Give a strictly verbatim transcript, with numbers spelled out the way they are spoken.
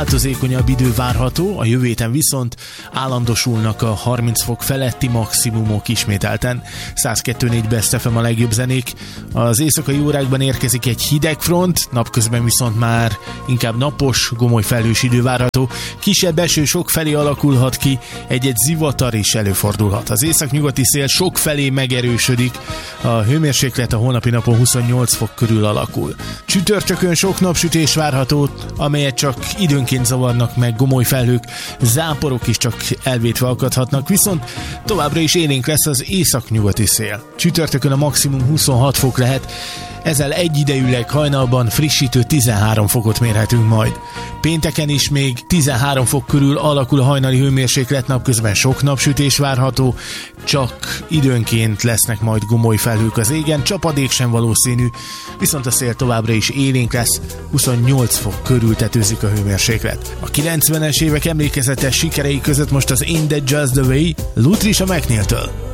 Változékonyabb idő várható, a jövő héten viszont állandósulnak a harminc fok feletti maximumok ismételten. száz kettő négy Best ef em a legjobb zenék. Az éjszakai órákban érkezik egy hideg front, napközben viszont már inkább napos, gomoly felhős idő várható. Kisebb eső sok felé alakulhat ki, egy-egy zivatar is előfordulhat. Az északnyugati szél sok felé megerősödik, a hőmérséklet a holnapi napon huszonnyolc fok körül alakul. Csütörtökön sok napsütés várható, amelyet csak időnként zavarnak meg gomoly felhők, záporok is csak elvétve akadhatnak, viszont továbbra is élénk lesz az északnyugati szél. Csütörtökön a maximum huszonhat fok lehet, ezzel egyidejűleg hajnalban frissítő tizenhárom fokot mérhetünk majd. Pénteken is még tizenhárom fok körül alakul a hajnali hőmérséklet, napközben sok napsütés várható, csak időnként lesznek majd gomoly felhők az égen, csapadék sem valószínű, viszont a szél továbbra is élénk lesz, huszonnyolc fok körül tetőzik a hőmérséklet. A kilencvenes évek emlékezetes sikerei között most az In That Just The Way, Lutrisha McNeil-től.